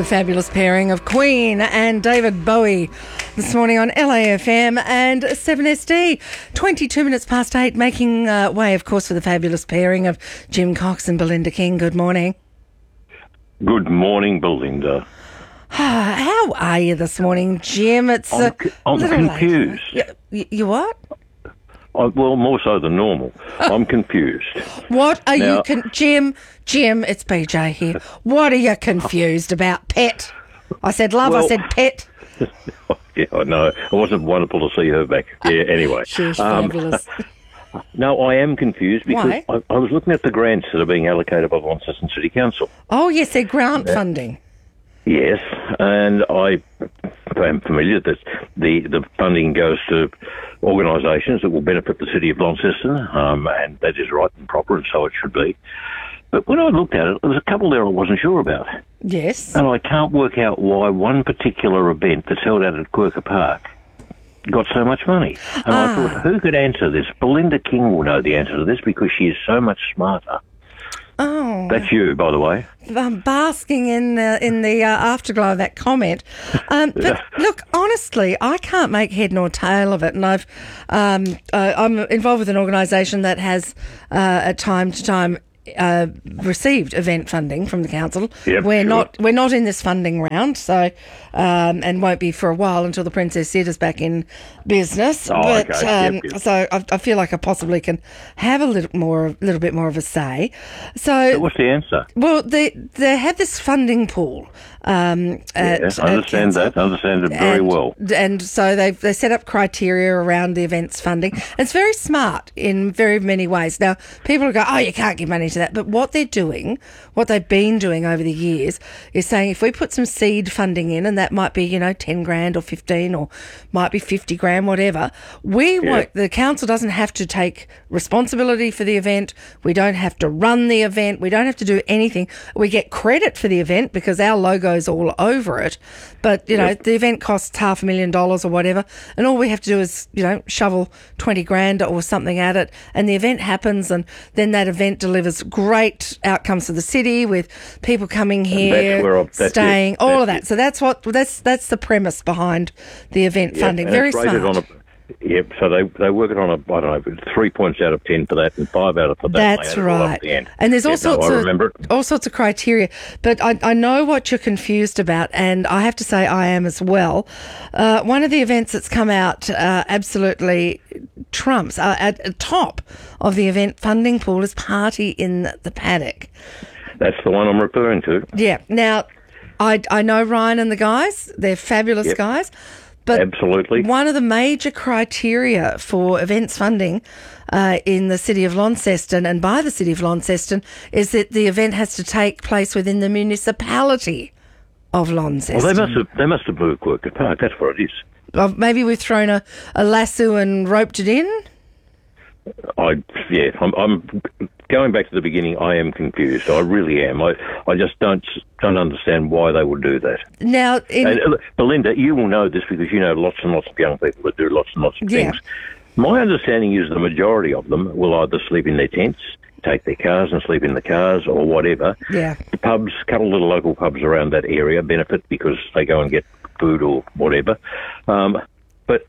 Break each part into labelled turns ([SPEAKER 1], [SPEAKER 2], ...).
[SPEAKER 1] The fabulous pairing of Queen and David Bowie this morning on LAFM and 7SD. 22 minutes past 8, making way, of course, for the fabulous pairing of Jim Cox and Belinda King. Good morning.
[SPEAKER 2] Good morning, Belinda.
[SPEAKER 1] How are you this morning, Jim? It's
[SPEAKER 2] I'm confused.
[SPEAKER 1] You what?
[SPEAKER 2] Well, more so than normal. I'm confused.
[SPEAKER 1] What are you... Jim, it's BJ here. What are you confused about, pet? I said love, I said pet.
[SPEAKER 2] Yeah, I know. It wasn't wonderful to see her back. Yeah, anyway.
[SPEAKER 1] She's fabulous.
[SPEAKER 2] No, I am confused because I was looking at the grants that are being allocated by the Launceston City Council.
[SPEAKER 1] Oh, yes, they're grant funding.
[SPEAKER 2] Yes, and I am familiar that the funding goes to organisations that will benefit the city of Launceston, and that is right and proper, and so it should be. But when I looked at it, there was a couple there I wasn't sure about.
[SPEAKER 1] Yes.
[SPEAKER 2] And I can't work out why one particular event that's held out at Quirker Park got so much money. And I thought, who could answer this? Belinda King will know the answer to this because she is so much smarter.
[SPEAKER 1] Oh,
[SPEAKER 2] that's you, by the way.
[SPEAKER 1] I'm basking in the afterglow of that comment. But look, honestly, I can't make head nor tail of it. And I'm involved with an organisation that has, at time to time, received event funding from the council.
[SPEAKER 2] Yep,
[SPEAKER 1] we're not in this funding round, so and won't be for a while until the Princess Theatre's back in business.
[SPEAKER 2] Okay.
[SPEAKER 1] So I feel like I possibly can have a little bit more of a say. So
[SPEAKER 2] what's the answer?
[SPEAKER 1] Well, they have this funding pool.
[SPEAKER 2] I understand that. I understand it very well.
[SPEAKER 1] And so they set up criteria around the events funding. And it's very smart in very many ways. Now, people go, oh, you can't give money to that. But what they've been doing over the years is saying if we put some seed funding in, and that might be, 10 grand or 15 or might be 50 grand, whatever, the council doesn't have to take responsibility for the event. We don't have to run the event. We don't have to do anything. We get credit for the event because our logo's all over it. But, the event costs $500,000 or whatever, and all we have to do is, shovel 20 grand or something at it, and the event happens, and then that event delivers great outcomes for the city with people coming here, staying, all of that. So that's the premise behind the event funding. Very smart.
[SPEAKER 2] So they work it on I don't know, 3 points out of 10 for that and 5 out of that.
[SPEAKER 1] That's right. And there's all sorts of criteria. But I know what you're confused about, and I have to say I am as well. One of the events that's come out absolutely trumps at the top of the event funding pool is Party in the Paddock.
[SPEAKER 2] That's the one I'm referring to.
[SPEAKER 1] Yeah. Now, I know Ryan and the guys. They're fabulous guys. But
[SPEAKER 2] absolutely.
[SPEAKER 1] One of the major criteria for events funding in the City of Launceston and by the City of Launceston is that the event has to take place within the municipality of Launceston.
[SPEAKER 2] Well, they must have moved Quirker Park. That's what it is.
[SPEAKER 1] Maybe we've thrown a lasso and roped it in?
[SPEAKER 2] I'm going back to the beginning. I am confused. I really am. I just don't understand why they would do that.
[SPEAKER 1] Now,
[SPEAKER 2] Belinda, you will know this because you know lots and lots of young people that do lots and lots of things. My understanding is the majority of them will either sleep in their tents, take their cars and sleep in the cars or whatever.
[SPEAKER 1] Yeah.
[SPEAKER 2] The pubs, a couple of little local pubs around that area benefit because they go and get food or whatever. But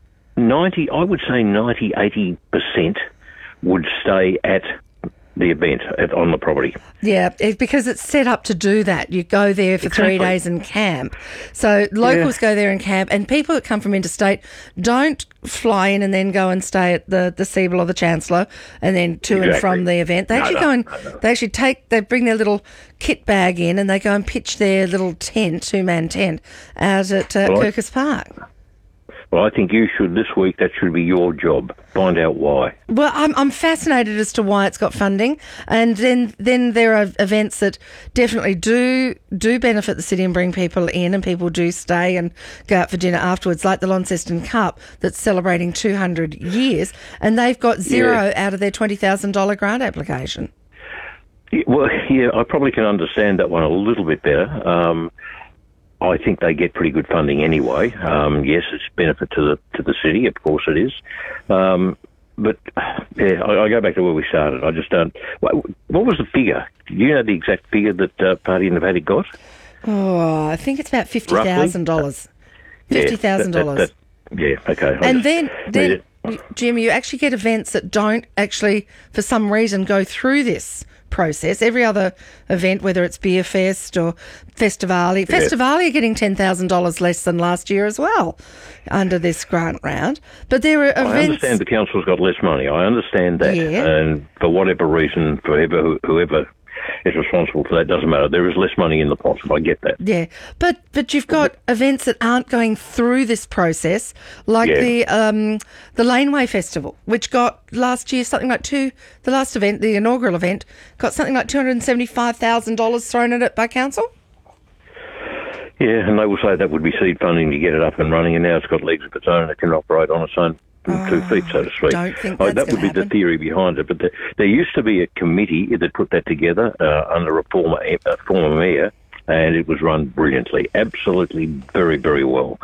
[SPEAKER 2] 80% would stay at the event on the property.
[SPEAKER 1] Yeah, because it's set up to do that. You go there for 3 days and camp. So locals go there and camp, and people that come from interstate don't fly in and then go and stay at the Siebel or the Chancellor and then to and from the event. They they bring their little kit bag in and they go and pitch their little tent, 2-man tent, out at Quirkers Park.
[SPEAKER 2] Well, I think you should this week. That should be your job. Find out why.
[SPEAKER 1] Well, I'm fascinated as to why it's got funding, and then there are events that definitely do benefit the city and bring people in, and people do stay and go out for dinner afterwards, like the Launceston Cup that's celebrating 200 years, and they've got zero out of their $20,000 grant application.
[SPEAKER 2] Well, I probably can understand that one a little bit better. I think they get pretty good funding anyway. Yes, it's a benefit to the city, of course it is. But I go back to where we started. I just don't. What was the figure? Do you know the exact figure that Party in the Paddock got?
[SPEAKER 1] Oh, I think it's about $50,000. $50,000.
[SPEAKER 2] Yeah, okay.
[SPEAKER 1] And then Jim, you actually get events that don't actually, for some reason, go through this process. Every other event, whether it's Beer Fest or Festivali, Festivali are getting $10,000 less than last year as well under this grant round. But there are events...
[SPEAKER 2] I understand the council's got less money. I understand that.
[SPEAKER 1] Yeah.
[SPEAKER 2] And for whatever reason, whoever is responsible for that, doesn't matter. There is less money in the pot. I get that.
[SPEAKER 1] Yeah, but you've got events that aren't going through this process, like the Laneway Festival, which got last year something like the last event, the inaugural event, got something like $275,000 thrown at it by council.
[SPEAKER 2] Yeah, and they will say that would be seed funding to get it up and running, and now it's got legs of its own and it can operate on its own 2 feet, so to speak.
[SPEAKER 1] Don't think that's
[SPEAKER 2] that would be the theory behind it. But there used to be a committee that put that together under a former mayor, and it was run brilliantly, absolutely very, very well.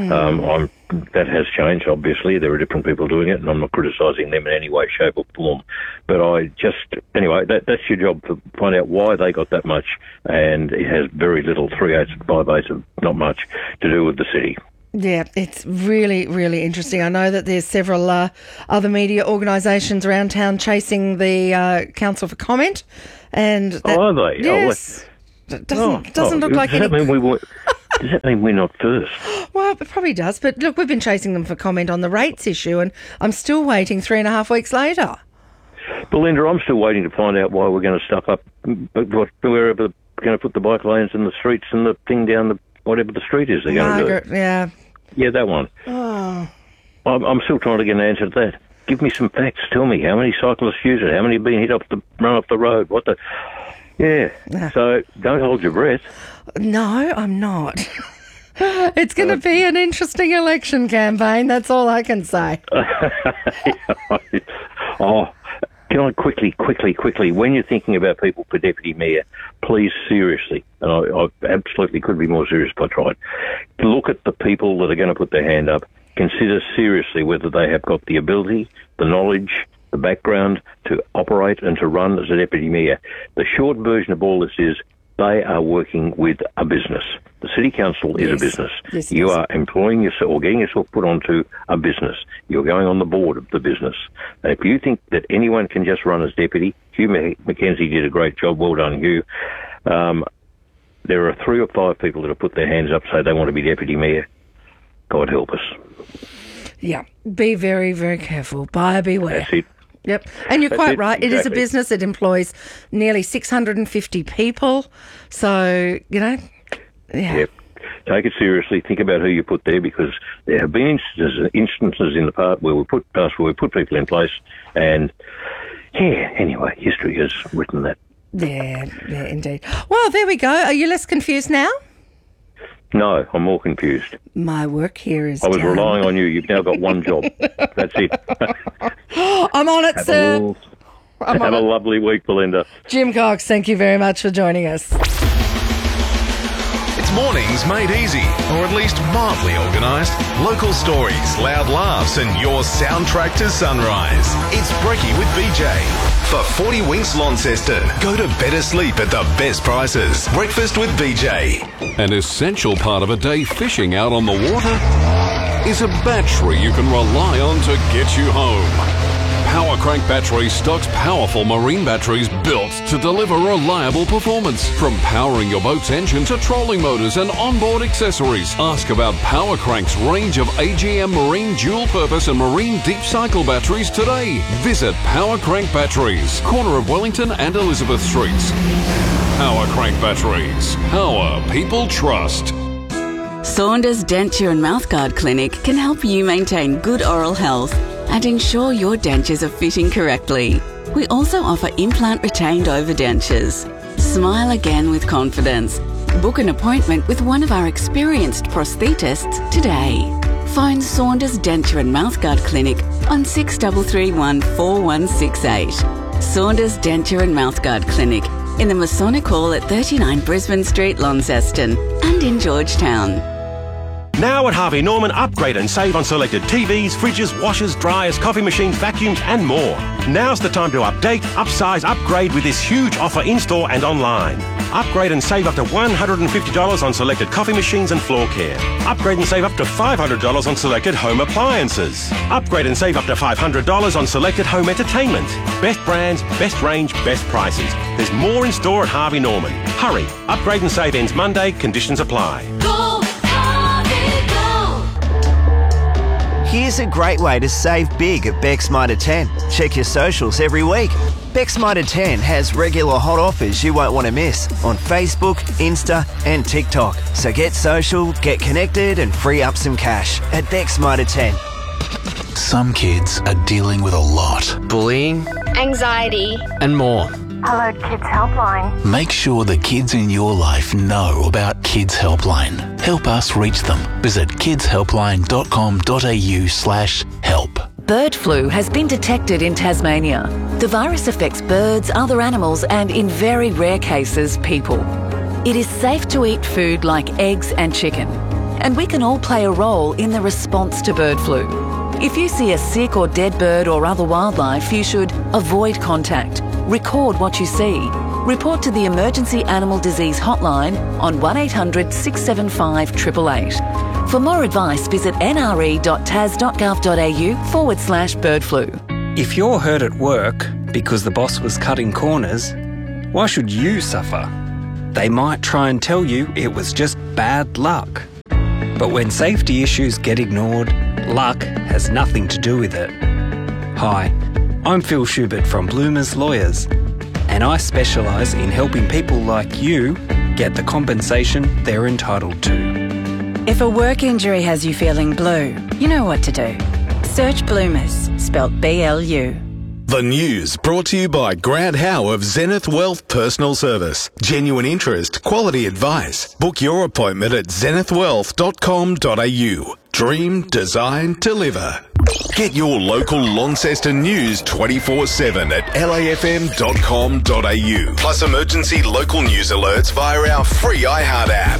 [SPEAKER 2] That has changed, obviously. There are different people doing it, and I'm not criticising them in any way, shape or form. But anyway, that's your job, to find out why they got that much, and it has very little, 3/8 and 5/8 of not much, to do with the city.
[SPEAKER 1] Yeah, it's really, really interesting. I know that there's several other media organisations around town chasing the council for comment. And
[SPEAKER 2] are they?
[SPEAKER 1] Yes. Doesn't look like any...
[SPEAKER 2] Does that mean we're not first?
[SPEAKER 1] Well, it probably does. But look, we've been chasing them for comment on the rates issue, and I'm still waiting 3.5 weeks later.
[SPEAKER 2] Belinda, I'm still waiting to find out why we're going to stuff up wherever they're going to put the bike lanes in the streets and the thing down whatever the street is they're going to do.
[SPEAKER 1] Yeah.
[SPEAKER 2] Yeah, that one.
[SPEAKER 1] Oh.
[SPEAKER 2] I'm still trying to get an answer to that. Give me some facts. Tell me how many cyclists use it. How many have been run off the road? What the... Yeah. So don't hold your breath.
[SPEAKER 1] No, I'm not. It's going to be an interesting election campaign. That's all I can say.
[SPEAKER 2] Can I quickly, when you're thinking about people for deputy mayor, please, seriously, and I absolutely could be more serious if I tried, look at the people that are going to put their hand up. Consider seriously whether they have got the ability, the knowledge, the background to operate and to run as a deputy mayor. The short version of all this is they are working with a business. The City Council is a business.
[SPEAKER 1] Yes,
[SPEAKER 2] you are employing yourself or getting yourself put onto a business. You're going on the board of the business. And if you think that anyone can just run as deputy, Hugh Mackenzie did a great job. Well done, Hugh. There are 3 or 5 people that have put their hands up, say they want to be deputy mayor. God help us.
[SPEAKER 1] Yeah. Be very, very careful. Buyer beware.
[SPEAKER 2] That's it.
[SPEAKER 1] Yep. And you're quite right.
[SPEAKER 2] Exactly.
[SPEAKER 1] It is a business. It employs nearly 650 people. So, yeah.
[SPEAKER 2] Yep. Take it seriously. Think about who you put there, because there have been instances in the past where we put people in place, and anyway, history has written that.
[SPEAKER 1] Yeah, indeed. Well, there we go. Are you less confused now?
[SPEAKER 2] No, I'm more confused.
[SPEAKER 1] My work here is
[SPEAKER 2] I was
[SPEAKER 1] done.
[SPEAKER 2] relying on you. You've now got one job. That's it.
[SPEAKER 1] I'm on it, sir.
[SPEAKER 2] Have a lovely week, Belinda.
[SPEAKER 1] Jim Cox, thank you very much for joining us.
[SPEAKER 3] It's mornings made easy, or at least mildly organised. Local stories, loud laughs, and your soundtrack to sunrise. It's Brekkie with BJ. For 40 Winks Launceston, go to better sleep at the best prices. Breakfast with BJ.
[SPEAKER 4] An essential part of a day fishing out on the water is a battery you can rely on to get you home. Power Crank Batteries stocks powerful marine batteries built to deliver reliable performance. From powering your boat's engine to trolling motors and onboard accessories, ask about Power Crank's range of AGM marine dual purpose and marine deep cycle batteries today. Visit Power Crank Batteries, corner of Wellington and Elizabeth Streets. Power Crank Batteries. Power people trust.
[SPEAKER 5] Saunders Denture and Mouthguard Clinic can help you maintain good oral health and ensure your dentures are fitting correctly. We also offer implant retained overdentures. Smile again with confidence. Book an appointment with one of our experienced prosthetists today. Phone Saunders Denture and Mouthguard Clinic on 6331 4168. Saunders Denture and Mouthguard Clinic in the Masonic Hall at 39 Brisbane Street, Launceston, and in Georgetown.
[SPEAKER 6] Now at Harvey Norman, upgrade and save on selected TVs, fridges, washers, dryers, coffee machines, vacuums and more. Now's the time to update, upsize, upgrade with this huge offer in-store and online. Upgrade and save up to $150 on selected coffee machines and floor care. Upgrade and save up to $500 on selected home appliances. Upgrade and save up to $500 on selected home entertainment. Best brands, best range, best prices. There's more in store at Harvey Norman. Hurry. Upgrade and save ends Monday. Conditions apply.
[SPEAKER 7] Go, Harvey, go!
[SPEAKER 8] Here's a great way to save big at Beck's Mitre 10. Check your socials every week. Beck's Mitre 10 has regular hot offers you won't want to miss on Facebook, Insta and TikTok. So get social, get connected and free up some cash at Beck's Mitre 10.
[SPEAKER 9] Some kids are dealing with a lot. Bullying,
[SPEAKER 10] anxiety,
[SPEAKER 9] and more.
[SPEAKER 10] Hello Kids Helpline.
[SPEAKER 9] Make sure the kids in your life know about Kids Helpline. Help us reach them. Visit kidshelpline.com.au/help.
[SPEAKER 11] Bird flu has been detected in Tasmania. The virus affects birds, other animals and, in very rare cases, people. It is safe to eat food like eggs and chicken. And we can all play a role in the response to bird flu. If you see a sick or dead bird or other wildlife, you should avoid contact. Record what you see. Report to the Emergency Animal Disease Hotline on 1800 675 888. For more advice, visit nre.tas.gov.au/bird flu.
[SPEAKER 12] If you're hurt at work because the boss was cutting corners, why should you suffer? They might try and tell you it was just bad luck. But when safety issues get ignored, luck has nothing to do with it. Hi, I'm Phil Schubert from Bloomers Lawyers, and I specialise in helping people like you get the compensation they're entitled to.
[SPEAKER 13] If a work injury has you feeling blue, you know what to do. Search Bloomers, spelt BLU.
[SPEAKER 3] The news brought to you by Grant Howe of Zenith Wealth Personal Service. Genuine interest, quality advice. Book your appointment at zenithwealth.com.au. Dream, design, deliver. Get your local Launceston news 24/7 at lafm.com.au. Plus emergency local news alerts via our free iHeart app.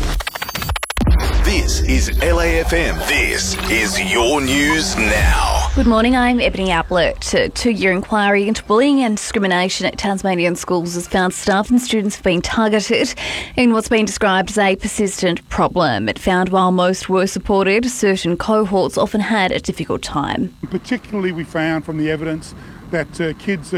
[SPEAKER 3] This is LAFM. This is your news now.
[SPEAKER 14] Good morning, I'm Ebony Ablett. A 2-year inquiry into bullying and discrimination at Tasmanian schools has found staff and students have been targeted in what's been described as a persistent problem. It found while most were supported, certain cohorts often had a difficult time.
[SPEAKER 15] Particularly we found from the evidence that kids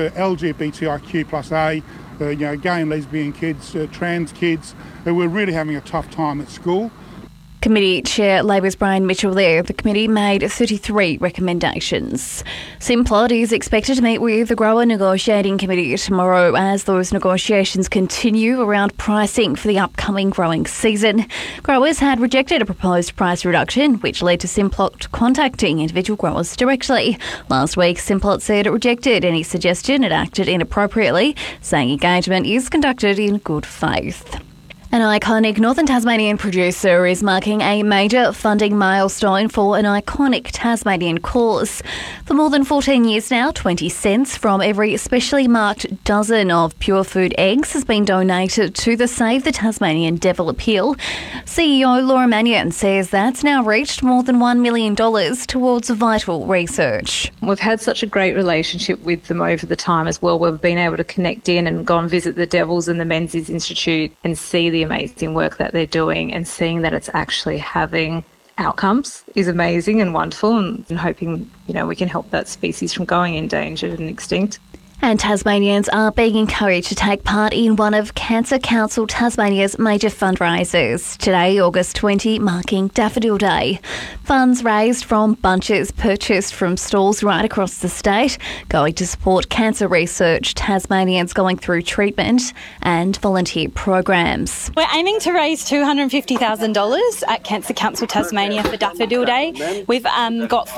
[SPEAKER 15] LGBTIQ+A, gay and lesbian kids, trans kids, were really having a tough time at school.
[SPEAKER 14] Committee Chair Labor's Brian Mitchell there. The committee made 33 recommendations. Simplot is expected to meet with the Grower Negotiating Committee tomorrow as those negotiations continue around pricing for the upcoming growing season. Growers had rejected a proposed price reduction, which led to Simplot contacting individual growers directly. Last week, Simplot said it rejected any suggestion it acted inappropriately, saying engagement is conducted in good faith. An iconic Northern Tasmanian producer is marking a major funding milestone for an iconic Tasmanian cause. For more than 14 years now, 20 cents from every specially marked dozen of Pure Food eggs has been donated to the Save the Tasmanian Devil appeal. CEO Laura Mannion says that's now reached more than $1 million towards vital research.
[SPEAKER 16] We've had such a great relationship with them over the time as well. We've been able to connect in and go and visit the Devils and the Menzies Institute and see the amazing work that they're doing, and seeing that it's actually having outcomes is amazing and wonderful, and hoping, we can help that species from going endangered and extinct.
[SPEAKER 14] And Tasmanians are being encouraged to take part in one of Cancer Council Tasmania's major fundraisers. Today, August 20, marking Daffodil Day. Funds raised from bunches purchased from stalls right across the state, going to support cancer research, Tasmanians going through treatment and volunteer programs.
[SPEAKER 17] We're aiming to raise $250,000 at Cancer Council Tasmania for Daffodil Day. We've got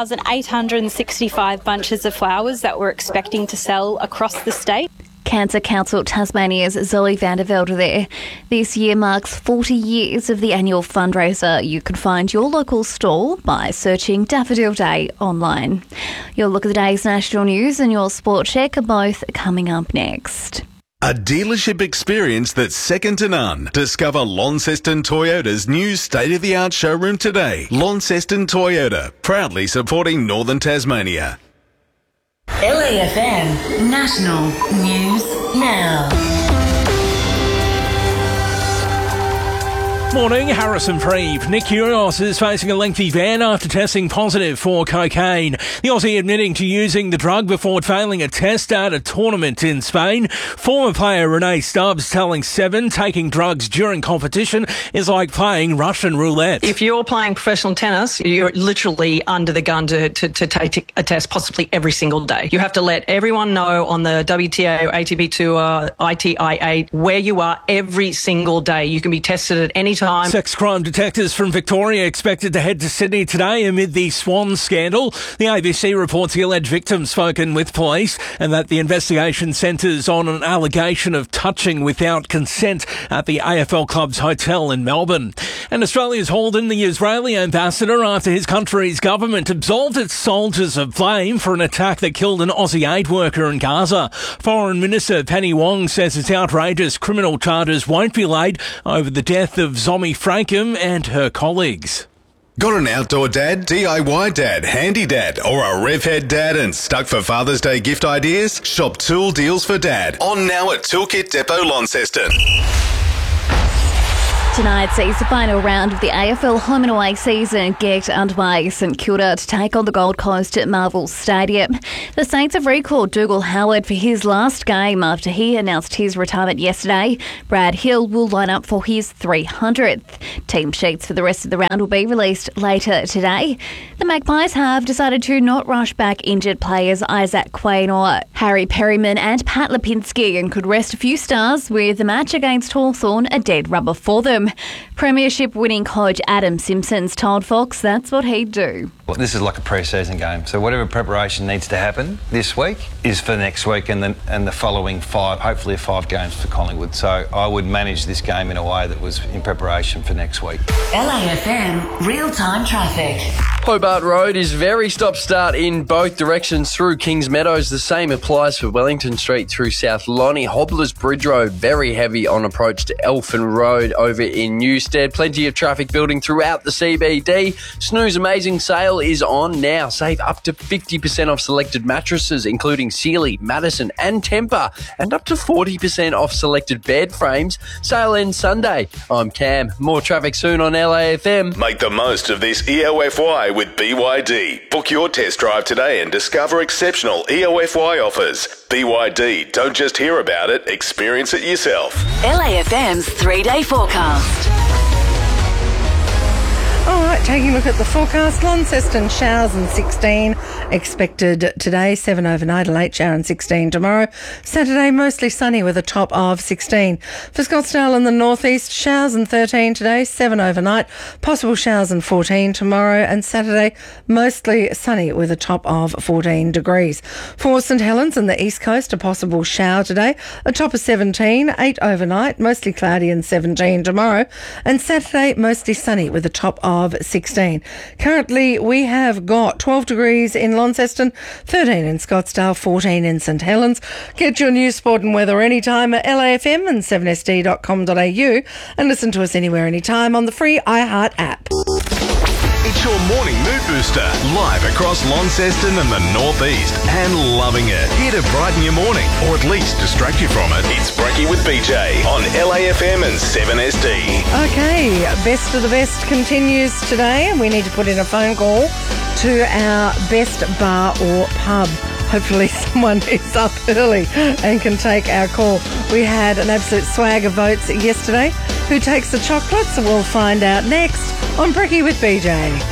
[SPEAKER 17] 4,865 bunches of flowers that we're expecting to sell across the state.
[SPEAKER 14] Cancer Council Tasmania's Zoe Vandervelde there. This year marks 40 years of the annual fundraiser. You can find your local stall by searching Daffodil Day online. Your look at the day's national news and your sport check are both coming up next.
[SPEAKER 3] A dealership experience that's second to none. Discover Launceston Toyota's new state-of-the-art showroom today. Launceston Toyota, proudly supporting Northern Tasmania.
[SPEAKER 11] LAFM National News Now.
[SPEAKER 18] Morning, Harrison Preeve. Nick Kyrgios is facing a lengthy ban after testing positive for cocaine. The Aussie admitting to using the drug before failing a test at a tournament in Spain. Former player Renee Stubbs telling Seven taking drugs during competition is like playing Russian roulette.
[SPEAKER 19] If you're playing professional tennis, you're literally under the gun to take a test possibly every single day. You have to let everyone know on the WTA, ATP Tour, ITIA, where you are every single day. You can be tested at any time.
[SPEAKER 18] Sex crime detectives from Victoria expected to head to Sydney today amid the Swan scandal. The ABC reports the alleged victim spoken with police and that the investigation centres on an allegation of touching without consent at the AFL Club's hotel in Melbourne. And Australia's hauled in the Israeli ambassador after his country's government absolved its soldiers of blame for an attack that killed an Aussie aid worker in Gaza. Foreign Minister Penny Wong says it's outrageous criminal charges won't be laid over the death of Zomi Frankham and her colleagues.
[SPEAKER 3] Got an outdoor dad, DIY dad, handy dad, or a revhead dad and stuck for Father's Day gift ideas? Shop Tool Deals for Dad. On now at Toolkit Depot Launceston.
[SPEAKER 14] Tonight sees the final round of the AFL home and away season get underway. St Kilda to take on the Gold Coast at Marvel Stadium. The Saints have recalled Dougal Howard for his last game after he announced his retirement yesterday. Brad Hill will line up for his 300th. Team sheets for the rest of the round will be released later today. The Magpies have decided to not rush back injured players Isaac Quain or Harry Perryman and Pat Lipinski and could rest a few stars with the match against Hawthorn a dead rubber for them. Premiership winning coach Adam Simpson's told Fox that's what he'd do.
[SPEAKER 20] Well, this is like a pre-season game, so whatever preparation needs to happen this week is for next week and the following hopefully 5 games for Collingwood. So I would manage this game in a way that was in preparation for next week.
[SPEAKER 21] LAFM real-time traffic.
[SPEAKER 22] Hobart Road is very stop-start in both directions through Kings Meadows. The same applies for Wellington Street through South Lonnie. Hobblers Bridge Road very heavy on approach to Elfin Road over in Newstead. Plenty of traffic building throughout the CBD. Snooze Amazing Sale is on now. Save up to 50% off selected mattresses, including Sealy, Madison and Tempur, and up to 40% off selected bed frames. Sale ends Sunday. I'm Cam. More traffic soon on LAFM.
[SPEAKER 3] Make the most of this EOFY with BYD. Book your test drive today and discover exceptional EOFY offers. BYD, don't just hear about it, experience it yourself.
[SPEAKER 21] LAFM's 3-day forecast.
[SPEAKER 1] All right, taking a look at the forecast. Launceston, showers and 16 expected today, 7 overnight, a late shower and 16 tomorrow. Saturday, mostly sunny with a top of 16. For Scottsdale in the northeast, showers and 13 today, 7 overnight, possible showers and 14 tomorrow. And Saturday, mostly sunny with a top of 14 degrees. For St Helens and the east coast, a possible shower today, a top of 17, 8 overnight, mostly cloudy and 17 tomorrow. And Saturday, mostly sunny with a top of 16. Currently, we have got 12 degrees in Launceston, 13 in Scottsdale, 14 in St Helens. Get your news, sport and weather anytime at LAFM and 7sd.com.au and listen to us anywhere, anytime on the free iHeart app.
[SPEAKER 3] It's your morning mood booster, live across Launceston and the northeast, and loving it. Here to brighten your morning, or at least distract you from it. It's Breaky with BJ on LAFM and 7SD.
[SPEAKER 1] Okay, best of the best continues today, and we need to put in a phone call to our best bar or pub. Hopefully someone is up early and can take our call. We had an absolute swag of votes yesterday. Who takes the chocolates? We'll find out next on Breaky with BJ.